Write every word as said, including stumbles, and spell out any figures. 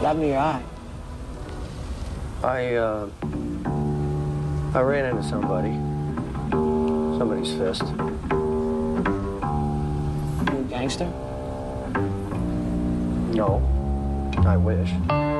happened to your eye? I, uh... I ran into somebody. Somebody's fist. You a gangster? No. I wish.